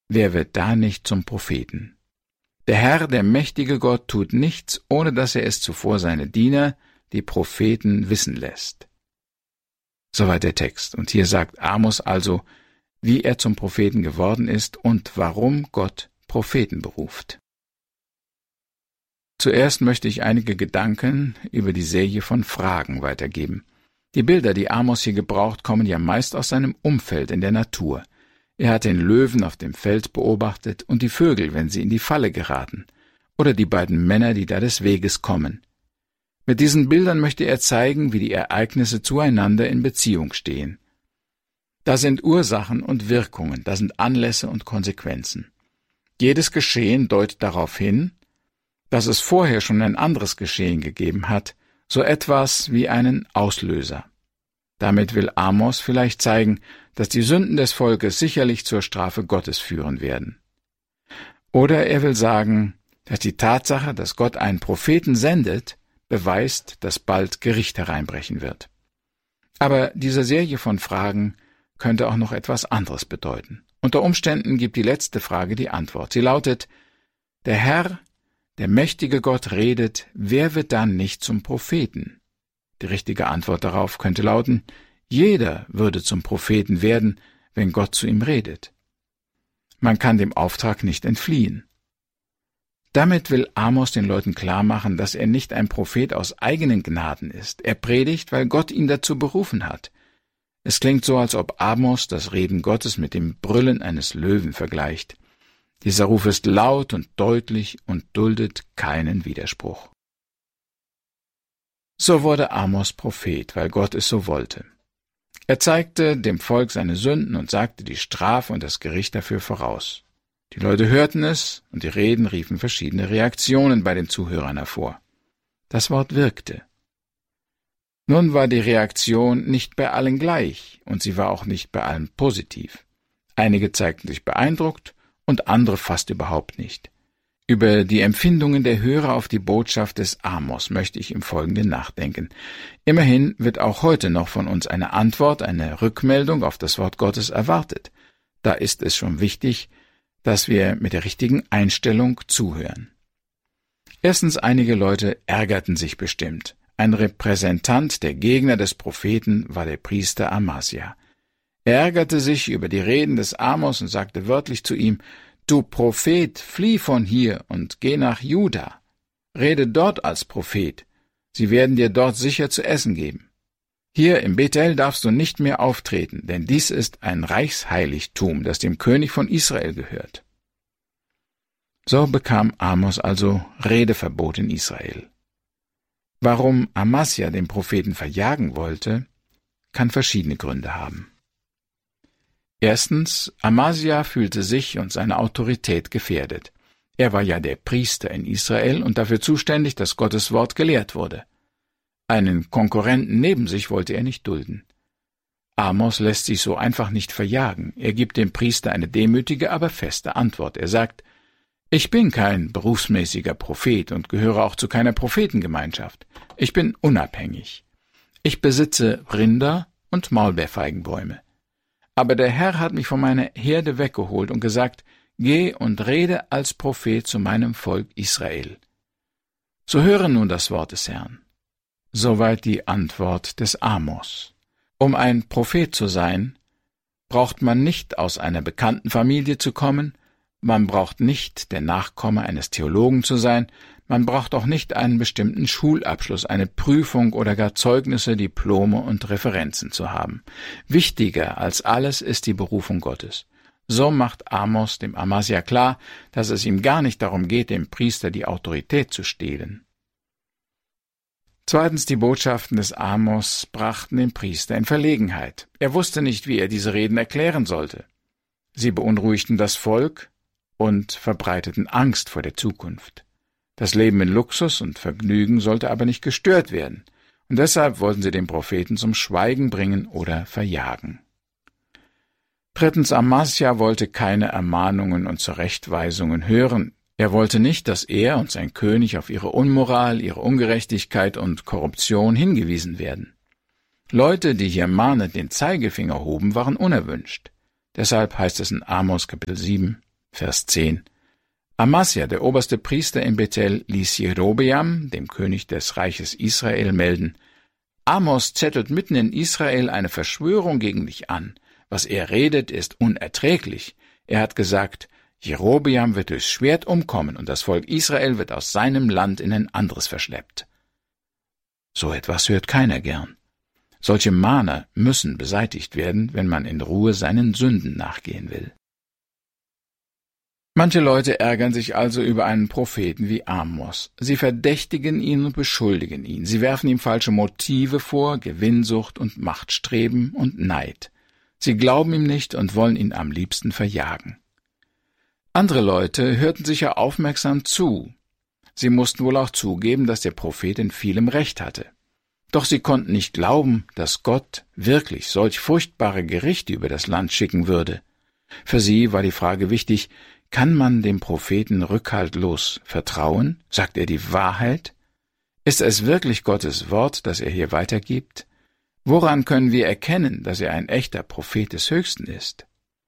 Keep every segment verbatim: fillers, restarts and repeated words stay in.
wer wird da nicht zum Propheten? Der Herr, der mächtige Gott, tut nichts, ohne dass er es zuvor seine Diener, die Propheten, wissen lässt. Soweit der Text. Und hier sagt Amos also, wie er zum Propheten geworden ist und warum Gott Propheten beruft. Zuerst möchte ich einige Gedanken über die Serie von Fragen weitergeben. Die Bilder, die Amos hier gebraucht, kommen ja meist aus seinem Umfeld in der Natur. Er hat den Löwen auf dem Feld beobachtet und die Vögel, wenn sie in die Falle geraten, oder die beiden Männer, die da des Weges kommen. Mit diesen Bildern möchte er zeigen, wie die Ereignisse zueinander in Beziehung stehen. Da sind Ursachen und Wirkungen, da sind Anlässe und Konsequenzen. Jedes Geschehen deutet darauf hin, dass es vorher schon ein anderes Geschehen gegeben hat, so etwas wie einen Auslöser. Damit will Amos vielleicht zeigen, dass die Sünden des Volkes sicherlich zur Strafe Gottes führen werden. Oder er will sagen, dass die Tatsache, dass Gott einen Propheten sendet, beweist, dass bald Gericht hereinbrechen wird. Aber diese Serie von Fragen könnte auch noch etwas anderes bedeuten. Unter Umständen gibt die letzte Frage die Antwort. Sie lautet, der Herr, der mächtige Gott redet, wer wird dann nicht zum Propheten? Die richtige Antwort darauf könnte lauten, jeder würde zum Propheten werden, wenn Gott zu ihm redet. Man kann dem Auftrag nicht entfliehen. Damit will Amos den Leuten klarmachen, dass er nicht ein Prophet aus eigenen Gnaden ist. Er predigt, weil Gott ihn dazu berufen hat. Es klingt so, als ob Amos das Reden Gottes mit dem Brüllen eines Löwen vergleicht. Dieser Ruf ist laut und deutlich und duldet keinen Widerspruch. So wurde Amos Prophet, weil Gott es so wollte. Er zeigte dem Volk seine Sünden und sagte die Strafe und das Gericht dafür voraus. Die Leute hörten es, und die Reden riefen verschiedene Reaktionen bei den Zuhörern hervor. Das Wort wirkte. Nun war die Reaktion nicht bei allen gleich, und sie war auch nicht bei allen positiv. Einige zeigten sich beeindruckt, und andere fast überhaupt nicht. Über die Empfindungen der Hörer auf die Botschaft des Amos möchte ich im Folgenden nachdenken. Immerhin wird auch heute noch von uns eine Antwort, eine Rückmeldung auf das Wort Gottes erwartet. Da ist es schon wichtig, dass wir mit der richtigen Einstellung zuhören. Erstens, einige Leute ärgerten sich bestimmt. Ein Repräsentant der Gegner des Propheten war der Priester Amasja. Er ärgerte sich über die Reden des Amos und sagte wörtlich zu ihm, »Du Prophet, flieh von hier und geh nach Juda. Rede dort als Prophet. Sie werden dir dort sicher zu essen geben. Hier im Bethel darfst du nicht mehr auftreten, denn dies ist ein Reichsheiligtum, das dem König von Israel gehört.« So bekam Amos also Redeverbot in Israel. Warum Amasja den Propheten verjagen wollte, kann verschiedene Gründe haben. Erstens, Amasja fühlte sich und seine Autorität gefährdet. Er war ja der Priester in Israel und dafür zuständig, dass Gottes Wort gelehrt wurde. Einen Konkurrenten neben sich wollte er nicht dulden. Amos lässt sich so einfach nicht verjagen. Er gibt dem Priester eine demütige, aber feste Antwort. Er sagt, »Ich bin kein berufsmäßiger Prophet und gehöre auch zu keiner Prophetengemeinschaft. Ich bin unabhängig. Ich besitze Rinder und Maulbeerfeigenbäume. Aber der Herr hat mich von meiner Herde weggeholt und gesagt, geh und rede als Prophet zu meinem Volk Israel. So höre nun das Wort des Herrn.« Soweit die Antwort des Amos. Um ein Prophet zu sein, braucht man nicht aus einer bekannten Familie zu kommen, man braucht nicht der Nachkomme eines Theologen zu sein, man braucht auch nicht einen bestimmten Schulabschluss, eine Prüfung oder gar Zeugnisse, Diplome und Referenzen zu haben. Wichtiger als alles ist die Berufung Gottes. So macht Amos dem Amasja klar, dass es ihm gar nicht darum geht, dem Priester die Autorität zu stehlen. Zweitens, die Botschaften des Amos brachten den Priester in Verlegenheit. Er wusste nicht, wie er diese Reden erklären sollte. Sie beunruhigten das Volk und verbreiteten Angst vor der Zukunft. Das Leben in Luxus und Vergnügen sollte aber nicht gestört werden, und deshalb wollten sie den Propheten zum Schweigen bringen oder verjagen. Drittens, Amasja wollte keine Ermahnungen und Zurechtweisungen hören. Er wollte nicht, dass er und sein König auf ihre Unmoral, ihre Ungerechtigkeit und Korruption hingewiesen werden. Leute, die hier mahnend den Zeigefinger hoben, waren unerwünscht. Deshalb heißt es in Amos Kapitel sieben, Vers zehn. Amasja, der oberste Priester in Bethel, ließ Jerobeam, dem König des Reiches Israel, melden: Amos zettelt mitten in Israel eine Verschwörung gegen dich an. Was er redet, ist unerträglich. Er hat gesagt, Jerobeam wird durchs Schwert umkommen und das Volk Israel wird aus seinem Land in ein anderes verschleppt. So etwas hört keiner gern. Solche Mahner müssen beseitigt werden, wenn man in Ruhe seinen Sünden nachgehen will. Manche Leute ärgern sich also über einen Propheten wie Amos. Sie verdächtigen ihn und beschuldigen ihn. Sie werfen ihm falsche Motive vor, Gewinnsucht und Machtstreben und Neid. Sie glauben ihm nicht und wollen ihn am liebsten verjagen. Andere Leute hörten sicher aufmerksam zu. Sie mussten wohl auch zugeben, dass der Prophet in vielem Recht hatte. Doch sie konnten nicht glauben, dass Gott wirklich solch furchtbare Gerichte über das Land schicken würde. Für sie war die Frage wichtig: Kann man dem Propheten rückhaltlos vertrauen? Sagt er die Wahrheit? Ist es wirklich Gottes Wort, das er hier weitergibt? Woran können wir erkennen, dass er ein echter Prophet des Höchsten ist?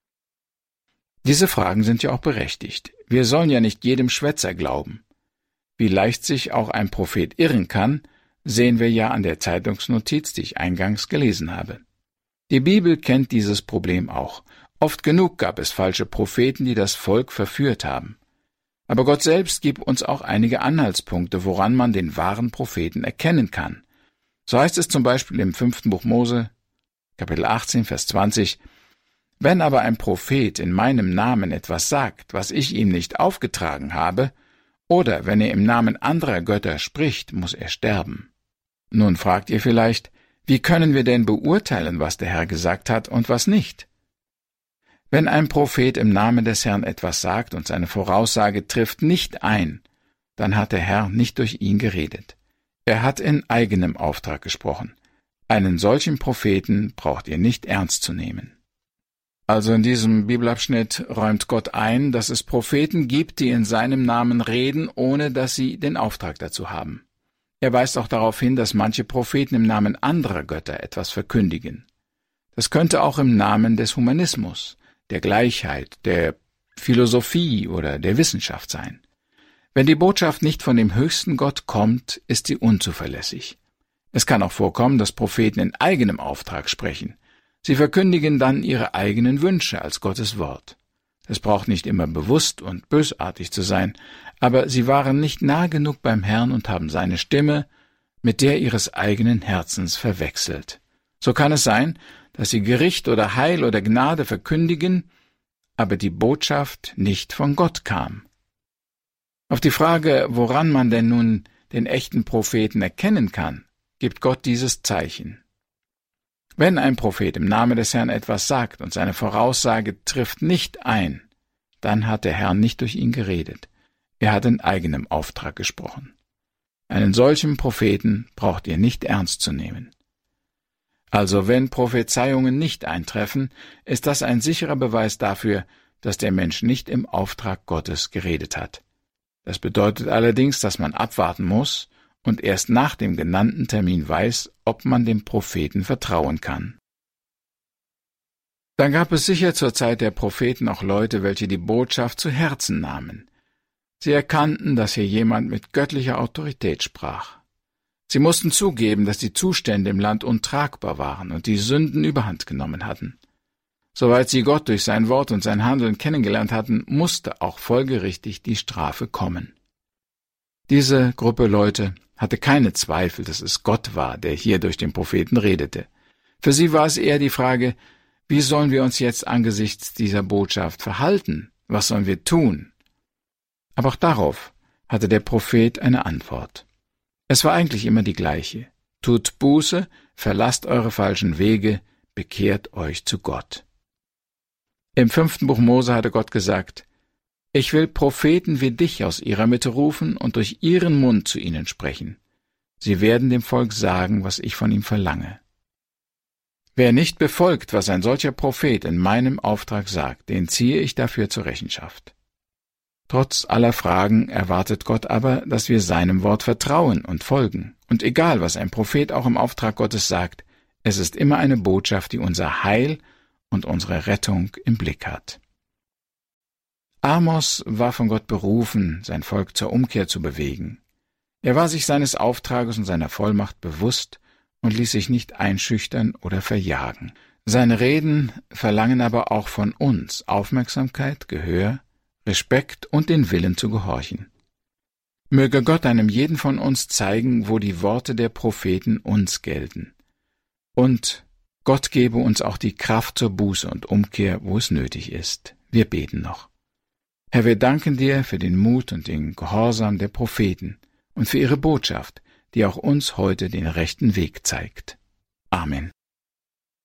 Diese Fragen sind ja auch berechtigt. Wir sollen ja nicht jedem Schwätzer glauben. Wie leicht sich auch ein Prophet irren kann, sehen wir ja an der Zeitungsnotiz, die ich eingangs gelesen habe. Die Bibel kennt dieses Problem auch. Oft genug gab es falsche Propheten, die das Volk verführt haben. Aber Gott selbst gibt uns auch einige Anhaltspunkte, woran man den wahren Propheten erkennen kann. So heißt es zum Beispiel im fünften Buch Mose, Kapitel achtzehn, Vers zwanzig, »Wenn aber ein Prophet in meinem Namen etwas sagt, was ich ihm nicht aufgetragen habe, oder wenn er im Namen anderer Götter spricht, muss er sterben.« Nun fragt ihr vielleicht, wie können wir denn beurteilen, was der Herr gesagt hat und was nicht? Wenn ein Prophet im Namen des Herrn etwas sagt und seine Voraussage trifft nicht ein, dann hat der Herr nicht durch ihn geredet. Er hat in eigenem Auftrag gesprochen. Einen solchen Propheten braucht ihr nicht ernst zu nehmen. Also in diesem Bibelabschnitt räumt Gott ein, dass es Propheten gibt, die in seinem Namen reden, ohne dass sie den Auftrag dazu haben. Er weist auch darauf hin, dass manche Propheten im Namen anderer Götter etwas verkündigen. Das könnte auch im Namen des Humanismus, der Gleichheit, der Philosophie oder der Wissenschaft sein. Wenn die Botschaft nicht von dem höchsten Gott kommt, ist sie unzuverlässig. Es kann auch vorkommen, dass Propheten in eigenem Auftrag sprechen. Sie verkündigen dann ihre eigenen Wünsche als Gottes Wort. Es braucht nicht immer bewusst und bösartig zu sein, aber sie waren nicht nah genug beim Herrn und haben seine Stimme mit der ihres eigenen Herzens verwechselt. So kann es sein, dass sie Gericht oder Heil oder Gnade verkündigen, aber die Botschaft nicht von Gott kam. Auf die Frage, woran man denn nun den echten Propheten erkennen kann, gibt Gott dieses Zeichen. Wenn ein Prophet im Namen des Herrn etwas sagt und seine Voraussage trifft nicht ein, dann hat der Herr nicht durch ihn geredet. Er hat in eigenem Auftrag gesprochen. Einen solchen Propheten braucht ihr nicht ernst zu nehmen. Also wenn Prophezeiungen nicht eintreffen, ist das ein sicherer Beweis dafür, dass der Mensch nicht im Auftrag Gottes geredet hat. Das bedeutet allerdings, dass man abwarten muss und erst nach dem genannten Termin weiß, ob man dem Propheten vertrauen kann. Dann gab es sicher zur Zeit der Propheten auch Leute, welche die Botschaft zu Herzen nahmen. Sie erkannten, dass hier jemand mit göttlicher Autorität sprach. Sie mussten zugeben, dass die Zustände im Land untragbar waren und die Sünden überhand genommen hatten. Soweit sie Gott durch sein Wort und sein Handeln kennengelernt hatten, musste auch folgerichtig die Strafe kommen. Diese Gruppe Leute hatte keine Zweifel, dass es Gott war, der hier durch den Propheten redete. Für sie war es eher die Frage, wie sollen wir uns jetzt angesichts dieser Botschaft verhalten? Was sollen wir tun? Aber auch darauf hatte der Prophet eine Antwort. Es war eigentlich immer die gleiche. Tut Buße, verlasst eure falschen Wege, bekehrt euch zu Gott. Im fünften Buch Mose hatte Gott gesagt, ich will Propheten wie dich aus ihrer Mitte rufen und durch ihren Mund zu ihnen sprechen. Sie werden dem Volk sagen, was ich von ihm verlange. Wer nicht befolgt, was ein solcher Prophet in meinem Auftrag sagt, den ziehe ich dafür zur Rechenschaft. Trotz aller Fragen erwartet Gott aber, dass wir seinem Wort vertrauen und folgen. Und egal, was ein Prophet auch im Auftrag Gottes sagt, es ist immer eine Botschaft, die unser Heil und unsere Rettung im Blick hat. Amos war von Gott berufen, sein Volk zur Umkehr zu bewegen. Er war sich seines Auftrages und seiner Vollmacht bewusst und ließ sich nicht einschüchtern oder verjagen. Seine Reden verlangen aber auch von uns Aufmerksamkeit, Gehör, Respekt und den Willen zu gehorchen. Möge Gott einem jeden von uns zeigen, wo die Worte der Propheten uns gelten. Und Gott gebe uns auch die Kraft zur Buße und Umkehr, wo es nötig ist. Wir beten noch. Herr, wir danken dir für den Mut und den Gehorsam der Propheten und für ihre Botschaft, die auch uns heute den rechten Weg zeigt. Amen.